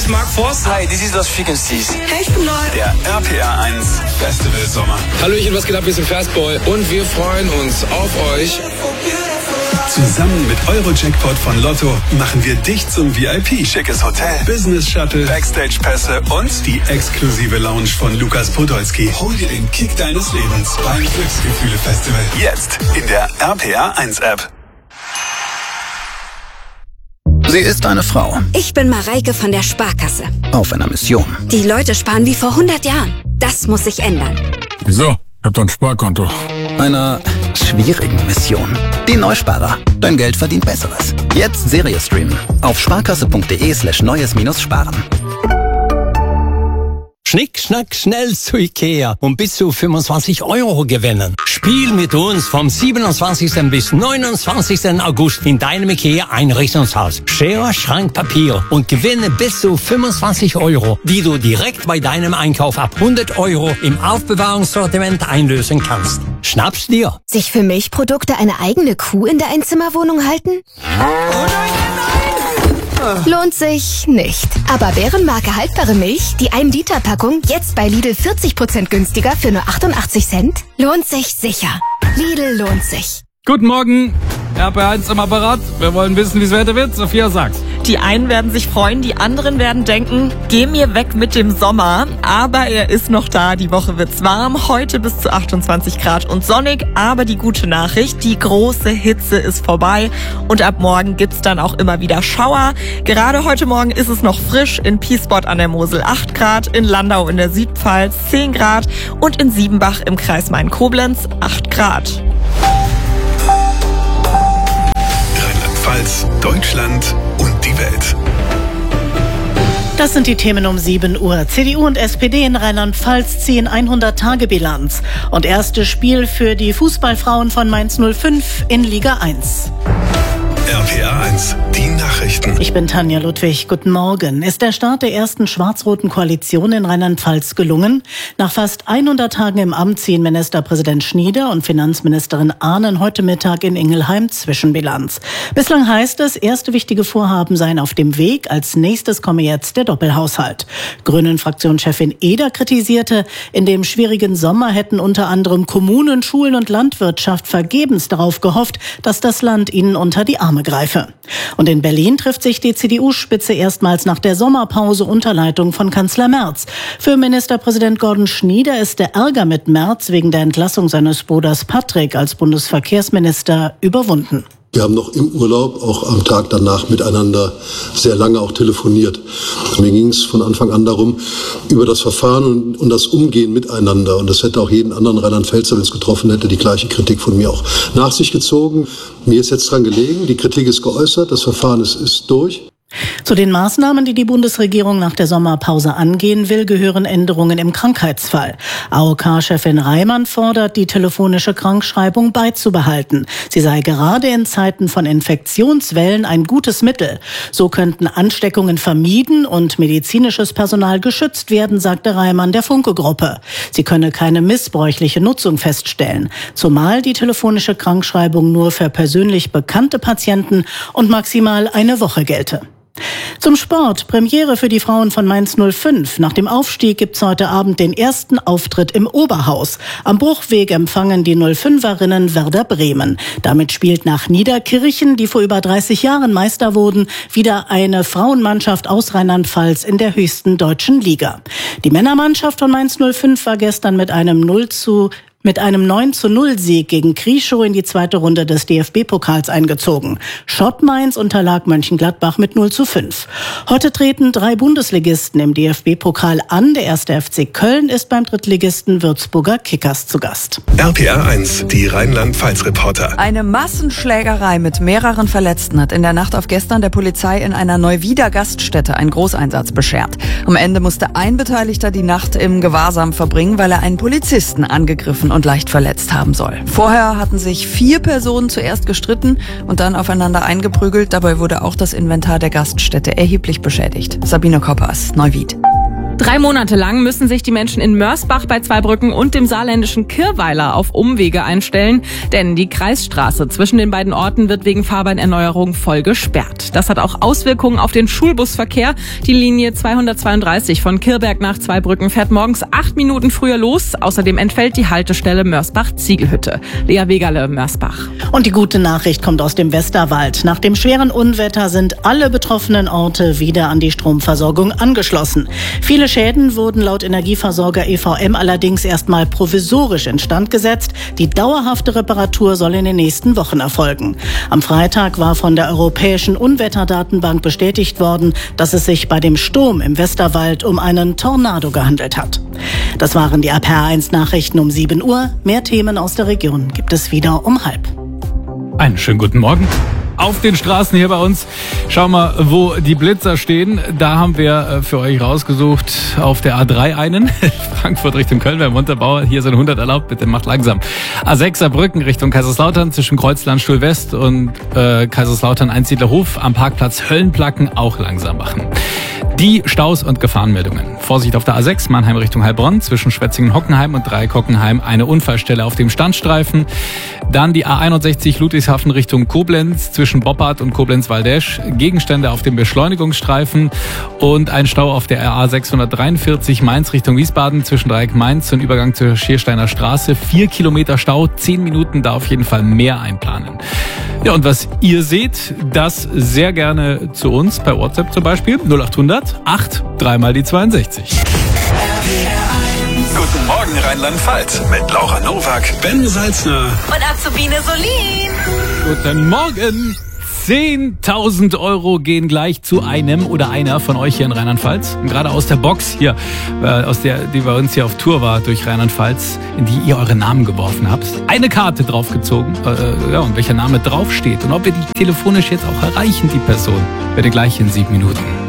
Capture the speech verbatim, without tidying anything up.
ist Mark Forster. Hi, this is Lost Frequencies. Hey, ich bin Neu. Der R P R eins Festival Sommer. Hallöchen, was geht ab? Wir sind Fastboy und wir freuen uns auf euch. Zusammen mit Euro-Jackpot von Lotto machen wir dich zum V I P. Schickes Hotel, Business-Shuttle, Backstage-Pässe und die exklusive Lounge von Lukas Podolski. Hol dir den Kick deines Lebens beim Glücksgefühle-Festival. Jetzt in der R P R eins App. Sie ist eine Frau. Ich bin Mareike von der Sparkasse. Auf einer Mission. Die Leute sparen wie vor hundert Jahren. Das muss sich ändern. Wieso? Ich hab doch ein Sparkonto. Einer schwierigen Mission. Die Neusparer. Dein Geld verdient Besseres. Jetzt Serie streamen. Auf sparkasse.de slash neues minus sparen. Schnick, schnack, schnell zu Ikea und bis zu fünfundzwanzig Euro gewinnen. Spiel mit uns vom siebenundzwanzigsten bis neunundzwanzigsten August in deinem Ikea Einrichtungshaus. Schere, Schrank, Papier und gewinne bis zu fünfundzwanzig Euro, die du direkt bei deinem Einkauf ab hundert Euro im Aufbewahrungssortiment einlösen kannst. Schnapp's dir. Sich für Milchprodukte eine eigene Kuh in der Einzimmerwohnung halten? Lohnt sich nicht. Aber Bärenmarke haltbare Milch, die ein Liter Packung, jetzt bei Lidl vierzig Prozent günstiger für nur achtundachtzig Cent? Lohnt sich sicher. Lidl lohnt sich. Guten Morgen, R P R eins im Apparat. Wir wollen wissen, wie es Wetter wird. Sophia sagt's. Die einen werden sich freuen, die anderen werden denken, geh mir weg mit dem Sommer. Aber er ist noch da, die Woche wird's warm, heute bis zu achtundzwanzig Grad und sonnig. Aber die gute Nachricht, die große Hitze ist vorbei und ab morgen gibt's dann auch immer wieder Schauer. Gerade heute Morgen ist es noch frisch, in Piesport an der Mosel acht Grad, in Landau in der Südpfalz zehn Grad und in Siebenbach im Kreis Main-Koblenz acht Grad. Rheinland-Pfalz, Deutschland und die Welt. Das sind die Themen um sieben Uhr. C D U und S P D in Rheinland-Pfalz ziehen hundert-Tage-Bilanz. Und erstes Spiel für die Fußballfrauen von Mainz null fünf in Liga eins. R P R eins, die Nachrichten. Ich bin Tanja Ludwig. Guten Morgen. Ist der Start der ersten schwarz-roten Koalition in Rheinland-Pfalz gelungen? Nach fast hundert Tagen im Amt ziehen Ministerpräsident Schnieder und Finanzministerin Ahnen heute Mittag in Ingelheim Zwischenbilanz. Bislang heißt es, erste wichtige Vorhaben seien auf dem Weg. Als nächstes komme jetzt der Doppelhaushalt. Grünen-Fraktionschefin Eder kritisierte, in dem schwierigen Sommer hätten unter anderem Kommunen, Schulen und Landwirtschaft vergebens darauf gehofft, dass das Land ihnen unter die Arme greife. Und in Berlin trifft sich die C D U-Spitze erstmals nach der Sommerpause unter Leitung von Kanzler Merz. Für Ministerpräsident Gordon Schnieder ist der Ärger mit Merz wegen der Entlassung seines Bruders Patrick als Bundesverkehrsminister überwunden. Wir haben noch im Urlaub, auch am Tag danach, miteinander sehr lange auch telefoniert. Mir ging es von Anfang an darum, über das Verfahren und, und das Umgehen miteinander. Und das hätte auch jeden anderen Rheinland-Pfälzer, wenn es getroffen hätte, die gleiche Kritik von mir auch nach sich gezogen. Mir ist jetzt dran gelegen, die Kritik ist geäußert, das Verfahren ist, ist durch. Zu den Maßnahmen, die die Bundesregierung nach der Sommerpause angehen will, gehören Änderungen im Krankheitsfall. A O K-Chefin Reimann fordert, die telefonische Krankschreibung beizubehalten. Sie sei gerade in Zeiten von Infektionswellen ein gutes Mittel. So könnten Ansteckungen vermieden und medizinisches Personal geschützt werden, sagte Reimann der Funke-Gruppe. Sie könne keine missbräuchliche Nutzung feststellen, zumal die telefonische Krankschreibung nur für persönlich bekannte Patienten und maximal eine Woche gelte. Zum Sport. Premiere für die Frauen von Mainz null fünf. Nach dem Aufstieg gibt's heute Abend den ersten Auftritt im Oberhaus. Am Bruchweg empfangen die null fünferinnen Werder Bremen. Damit spielt nach Niederkirchen, die vor über dreißig Jahren Meister wurden, wieder eine Frauenmannschaft aus Rheinland-Pfalz in der höchsten deutschen Liga. Die Männermannschaft von Mainz null fünf war gestern mit einem null zu Mit einem neun zu null Sieg gegen Krieschow in die zweite Runde des D F B-Pokals eingezogen. Schott Mainz unterlag Mönchengladbach mit null zu fünf. Heute treten drei Bundesligisten im D F B-Pokal an. Der erste F C Köln ist beim Drittligisten Würzburger Kickers zu Gast. R P R eins, die Rheinland-Pfalz-Reporter. Eine Massenschlägerei mit mehreren Verletzten hat in der Nacht auf gestern der Polizei in einer Neuwieder Gaststätte einen Großeinsatz beschert. Am Ende musste ein Beteiligter die Nacht im Gewahrsam verbringen, weil er einen Polizisten angegriffen und leicht verletzt haben soll. Vorher hatten sich vier Personen zuerst gestritten und dann aufeinander eingeprügelt. Dabei wurde auch das Inventar der Gaststätte erheblich beschädigt. Sabine Koppers, Neuwied. Drei Monate lang müssen sich die Menschen in Mörsbach bei Zweibrücken und dem saarländischen Kirweiler auf Umwege einstellen, denn die Kreisstraße zwischen den beiden Orten wird wegen Fahrbahnerneuerung voll gesperrt. Das hat auch Auswirkungen auf den Schulbusverkehr. Die Linie zweihundertzweiunddreißig von Kirberg nach Zweibrücken fährt morgens acht Minuten früher los. Außerdem entfällt die Haltestelle Mörsbach-Ziegelhütte. Lea Wegerle, Mörsbach. Und die gute Nachricht kommt aus dem Westerwald. Nach dem schweren Unwetter sind alle betroffenen Orte wieder an die Stromversorgung angeschlossen. Viele Schäden wurden laut Energieversorger E V M allerdings erstmal provisorisch instand gesetzt. Die dauerhafte Reparatur soll in den nächsten Wochen erfolgen. Am Freitag war von der Europäischen Unwetterdatenbank bestätigt worden, dass es sich bei dem Sturm im Westerwald um einen Tornado gehandelt hat. Das waren die A P R eins Nachrichten um sieben Uhr. Mehr Themen aus der Region gibt es wieder um halb. Einen schönen guten Morgen. Auf den Straßen hier bei uns. Schau mal, wo die Blitzer stehen. Da haben wir für euch rausgesucht auf der A drei einen. Frankfurt Richtung Köln, wer Montabaur. Hier sind hundert erlaubt, bitte macht langsam. A sechs Saarbrücken Richtung Kaiserslautern zwischen Kreuzlandstuhl West und äh, Kaiserslautern Einsiedlerhof. Am Parkplatz Höllenplacken auch langsam machen. Die Staus und Gefahrenmeldungen. Vorsicht auf der A sechs, Mannheim Richtung Heilbronn, zwischen Schwetzingen-Hockenheim und Dreieck-Hockenheim eine Unfallstelle auf dem Standstreifen. Dann die A einundsechzig Ludwigshafen Richtung Koblenz, zwischen Boppard und Koblenz-Waldesch, Gegenstände auf dem Beschleunigungsstreifen und ein Stau auf der A sechshundertdreiundvierzig Mainz Richtung Wiesbaden, zwischen Dreieck-Mainz und Übergang zur Schiersteiner Straße. Vier Kilometer Stau, zehn Minuten, da auf jeden Fall mehr einplanen. Ja, und was ihr seht, das sehr gerne zu uns, per WhatsApp zum Beispiel, null achthundert acht, dreimal die zweiundsechzig. Guten Morgen Rheinland-Pfalz mit Laura Nowak, Ben Salzner und Azubine Solin. Guten Morgen. zehntausend Euro gehen gleich zu einem oder einer von euch hier in Rheinland-Pfalz. Und gerade aus der Box hier, äh, aus der, die bei uns hier auf Tour war durch Rheinland-Pfalz, in die ihr eure Namen geworfen habt. Eine Karte draufgezogen, äh, ja, und welcher Name draufsteht und ob wir die telefonisch jetzt auch erreichen, die Person, werde gleich in sieben Minuten.